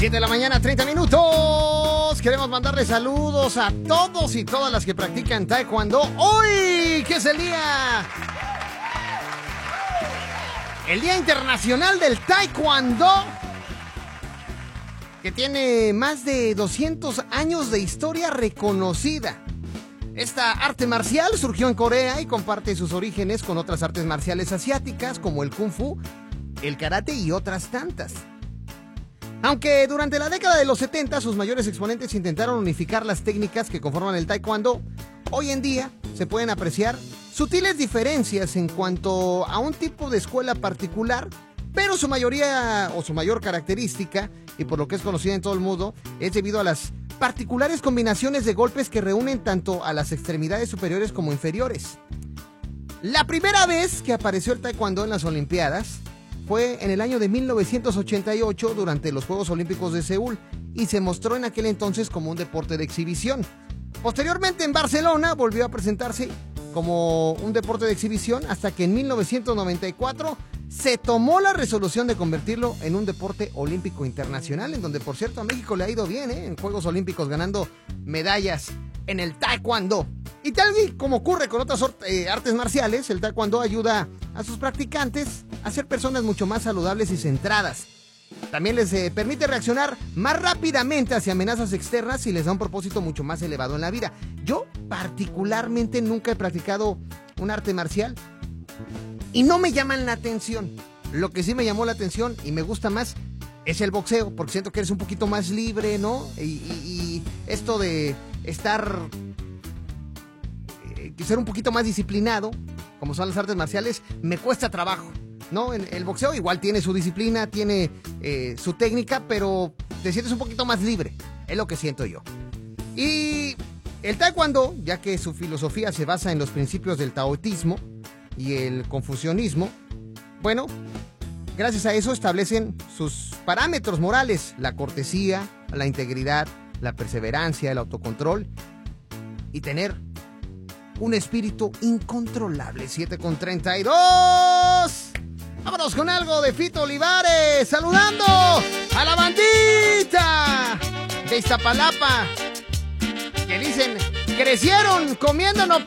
7 de la mañana, 30 minutos. Queremos mandarle saludos a todos y todas las que practican taekwondo. Hoy, que es el día internacional del taekwondo, que tiene más de 200 años de historia reconocida. Esta arte marcial surgió en Corea y comparte sus orígenes con otras artes marciales asiáticas como el kung fu, el karate y otras tantas. Aunque durante la década de los 70 sus mayores exponentes intentaron unificar las técnicas que conforman el taekwondo, hoy en día se pueden apreciar sutiles diferencias en cuanto a un tipo de escuela particular, pero su mayoría o su mayor característica, y por lo que es conocida en todo el mundo, es debido a las particulares combinaciones de golpes que reúnen tanto a las extremidades superiores como inferiores. La primera vez que apareció el taekwondo en las Olimpiadas fue en el año de 1988 durante los Juegos Olímpicos de Seúl y se mostró en aquel entonces como un deporte de exhibición. Posteriormente en Barcelona volvió a presentarse como un deporte de exhibición hasta que en 1994 se tomó la resolución de convertirlo en un deporte olímpico internacional, en donde por cierto a México le ha ido bien en Juegos Olímpicos ganando medallas en el taekwondo. Y tal y como ocurre con otras artes marciales, el taekwondo ayuda a sus practicantes a ser personas mucho más saludables y centradas. También les permite reaccionar más rápidamente hacia amenazas externas y les da un propósito mucho más elevado en la vida. Yo particularmente nunca he practicado un arte marcial y no me llaman la atención. Lo que sí me llamó la atención y me gusta más es el boxeo, porque siento que eres un poquito más libre, ¿no? Y esto de estar... ser un poquito más disciplinado, como son las artes marciales, me cuesta trabajo, ¿no? El boxeo igual tiene su disciplina, tiene su técnica, pero te sientes un poquito más libre, es lo que siento yo. Y el taekwondo, ya que su filosofía se basa en los principios del taoísmo y el confucianismo, bueno, gracias a eso establecen sus parámetros morales: la cortesía, la integridad, la perseverancia, el autocontrol y tener un espíritu incontrolable. 7:32. Vámonos con algo de Fito Olivares, saludando a la bandita de Iztapalapa, que dicen crecieron comiendo